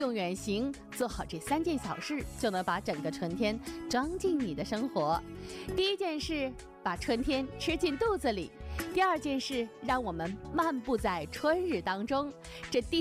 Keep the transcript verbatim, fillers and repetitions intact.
用远行做好这三件小事，就能把整个春天装进你的生活。第一件事，把春天吃进肚子里；第二件事，让我们漫步在春日当中；这第